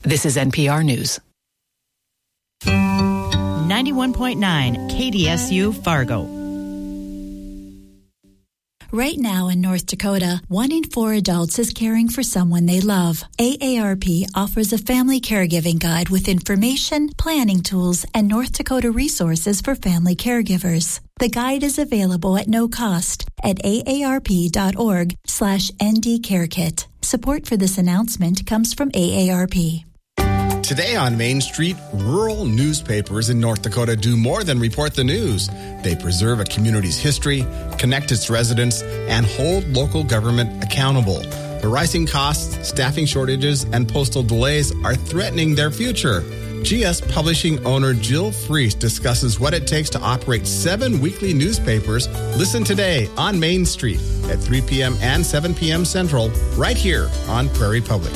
This is NPR News. 91.9 KDSU Fargo. Right now in North Dakota, 1 in 4 adults is caring for someone they love. AARP offers a family caregiving guide with information, planning tools, and North Dakota resources for family caregivers. The guide is available at no cost at aarp.org/ndcarekit. Support for this announcement comes from AARP. Today on Main Street, rural newspapers in North Dakota do more than report the news. They preserve a community's history, connect its residents, and hold local government accountable. The rising costs, staffing shortages, and postal delays are threatening their future. GS Publishing owner Jill Freese discusses what it takes to operate 7 weekly newspapers. Listen today on Main Street at 3 p.m. and 7 p.m. Central, right here on Prairie Public.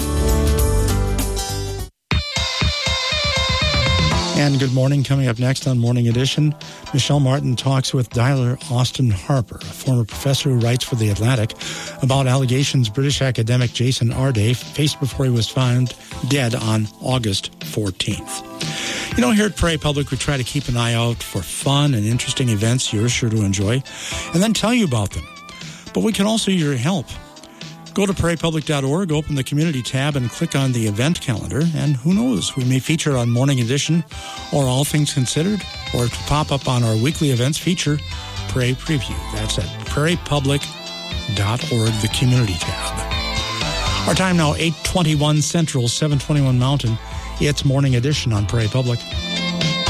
And good morning. Coming up next on Morning Edition, Michelle Martin talks with Dyler Austin Harper, a former professor who writes for The Atlantic, about allegations British academic Jason Arday faced before he was found dead on August 14th. You know, here at Prairie Public, we try to keep an eye out for fun and interesting events you're sure to enjoy, and then tell you about them. But we can also use your help. Go to prairiepublic.org, open the community tab, and click on the event calendar. And who knows, we may feature on Morning Edition or All Things Considered, or to pop up on our weekly events feature, Prairie Preview. That's at prairiepublic.org, the community tab. Our time now, 8:21 Central, 7:21 Mountain. It's Morning Edition on Prairie Public.